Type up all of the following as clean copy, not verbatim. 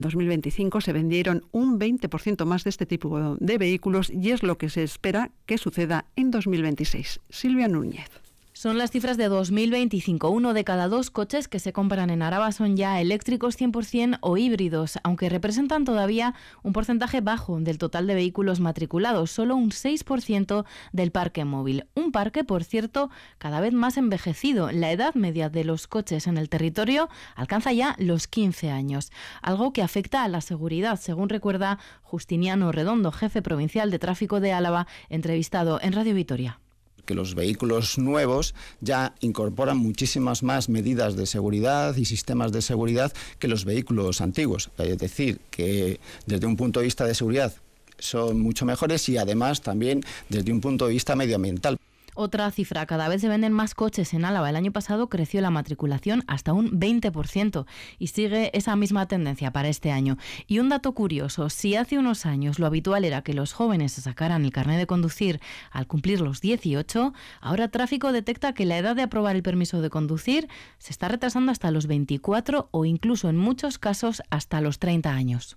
2025 se vendieron un 20% más de este tipo de vehículos y es lo que se espera que suceda en 2026. Silvia Núñez. Son las cifras de 2025. 1 de cada 2 coches que se compran en Araba son ya eléctricos 100% o híbridos, aunque representan todavía un porcentaje bajo del total de vehículos matriculados, solo un 6% del parque móvil. Un parque, por cierto, cada vez más envejecido. La edad media de los coches en el territorio alcanza ya los 15 años, algo que afecta a la seguridad, según recuerda Justiniano Redondo, jefe provincial de tráfico de Álava, entrevistado en Radio Vitoria. Que los vehículos nuevos ya incorporan muchísimas más medidas de seguridad y sistemas de seguridad que los vehículos antiguos. Es decir, que desde un punto de vista de seguridad son mucho mejores y además también desde un punto de vista medioambiental. Otra cifra, cada vez se venden más coches en Álava. El año pasado creció la matriculación hasta un 20% y sigue esa misma tendencia para este año. Y un dato curioso, si hace unos años lo habitual era que los jóvenes se sacaran el carnet de conducir al cumplir los 18, ahora Tráfico detecta que la edad de aprobar el permiso de conducir se está retrasando hasta los 24 o incluso en muchos casos hasta los 30 años.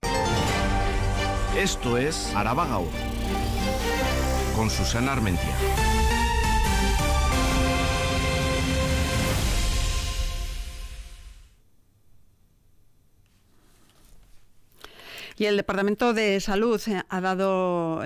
Esto es Araba Gaur, con Susana Armentia. Y el Departamento de Salud ha dado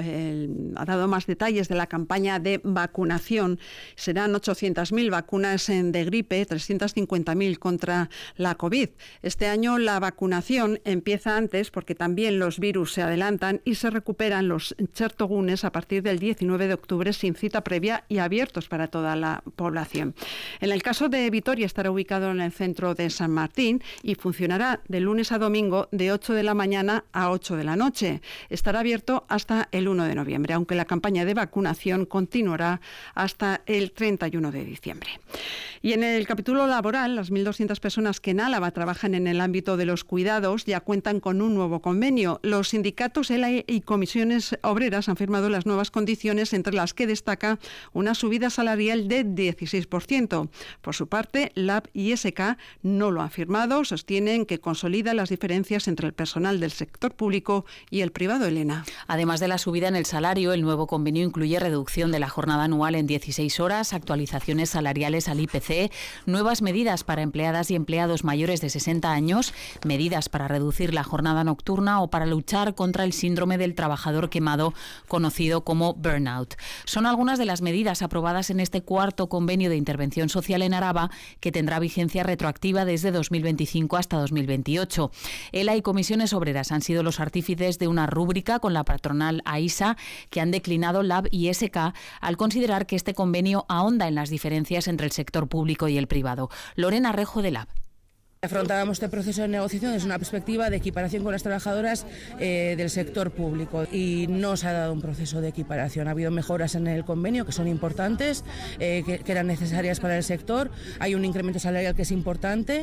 más detalles de la campaña de vacunación. Serán 800.000 vacunas de gripe, 350.000 contra la COVID. Este año la vacunación empieza antes porque también los virus se adelantan y se recuperan los chertogunes a partir del 19 de octubre sin cita previa y abiertos para toda la población. En el caso de Vitoria estará ubicado en el centro de San Martín y funcionará de lunes a domingo de 8 de la mañana a 8 de la noche. Estará abierto hasta el 1 de noviembre, aunque la campaña de vacunación continuará hasta el 31 de diciembre. Y en el capítulo laboral, las 1.200 personas que en Álava trabajan en el ámbito de los cuidados ya cuentan con un nuevo convenio. Los sindicatos ELA y comisiones obreras han firmado las nuevas condiciones, entre las que destaca una subida salarial de 16%. Por su parte, LAB y SK no lo han firmado, sostienen que consolida las diferencias entre el personal del sector público y el privado. Elena. Además de la subida en el salario, el nuevo convenio incluye reducción de la jornada anual en 16 horas, actualizaciones salariales al IPC, nuevas medidas para empleadas y empleados mayores de 60 años, medidas para reducir la jornada nocturna o para luchar contra el síndrome del trabajador quemado, conocido como burnout. Son algunas de las medidas aprobadas en este cuarto convenio de intervención social en Araba, que tendrá vigencia retroactiva desde 2025 hasta 2028. ELA y comisiones obreras han sido los artífices de una rúbrica con la patronal AISA que han declinado LAB y SK al considerar que este convenio ahonda en las diferencias entre el sector público y el privado. Lorena Rejo, de LAB. Afrontábamos este proceso de negociación desde una perspectiva de equiparación con las trabajadoras del sector público y no se ha dado un proceso de equiparación. Ha habido mejoras en el convenio que son importantes, que eran necesarias para el sector. Hay un incremento salarial que es importante,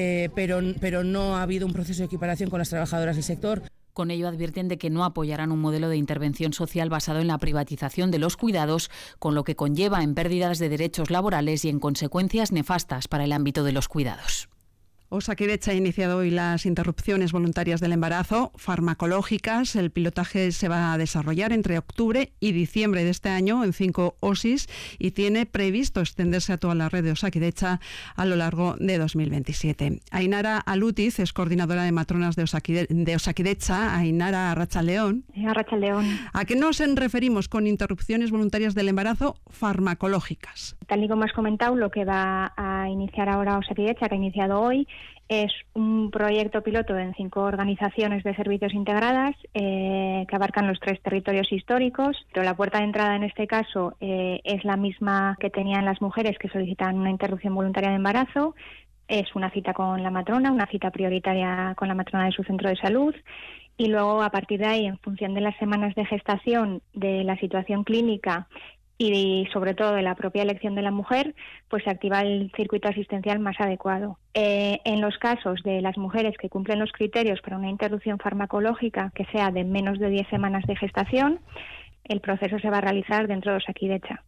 pero no ha habido un proceso de equiparación con las trabajadoras del sector. Con ello advierten de que no apoyarán un modelo de intervención social basado en la privatización de los cuidados, con lo que conlleva en pérdidas de derechos laborales y en consecuencias nefastas para el ámbito de los cuidados. Osakidetza ha iniciado hoy las interrupciones voluntarias del embarazo farmacológicas. El pilotaje se va a desarrollar entre octubre y diciembre de este año en 5 OSIs y tiene previsto extenderse a toda la red de Osakidetza a lo largo de 2027. Ainara Alutiz es coordinadora de matronas de Osakidetza. Ainara, arratsaldeon. Arratsaldeon. ¿A qué nos referimos con interrupciones voluntarias del embarazo farmacológicas? Tal y como has comentado, lo que va a iniciar ahora Osakidetza, que ha iniciado hoy, es un proyecto piloto en 5 organizaciones de servicios integradas que abarcan los 3 territorios históricos. Pero la puerta de entrada en este caso es la misma que tenían las mujeres que solicitan una interrupción voluntaria de embarazo. Es una cita con la matrona, una cita prioritaria con la matrona de su centro de salud. Y luego, a partir de ahí, en función de las semanas de gestación, de la situación clínica y sobre todo de la propia elección de la mujer, pues se activa el circuito asistencial más adecuado. En los casos de las mujeres que cumplen los criterios para una interrupción farmacológica que sea de menos de 10 semanas de gestación, el proceso se va a realizar dentro de Osakidetza.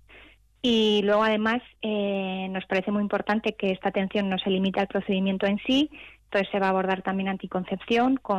Y luego, además, nos parece muy importante que esta atención no se limite al procedimiento en sí, Entonces se va a abordar también anticoncepción,